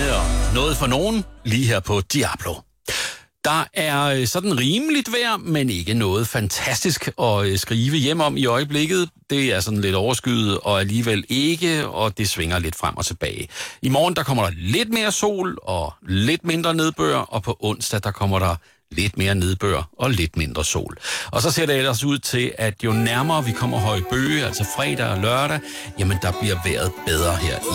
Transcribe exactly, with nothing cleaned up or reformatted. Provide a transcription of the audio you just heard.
nyhederne og noget for nogen lige her på Diablo. Der er sådan rimeligt vejr, men ikke noget fantastisk at skrive hjem om i øjeblikket. Det er sådan lidt overskyet og alligevel ikke, og det svinger lidt frem og tilbage. I morgen der kommer der lidt mere sol og lidt mindre nedbør, og på onsdag der kommer der lidt mere nedbør og lidt mindre sol. Og så ser det ellers ud til, at jo nærmere vi kommer Høje Bøge, altså fredag og lørdag, jamen der bliver vejret bedre her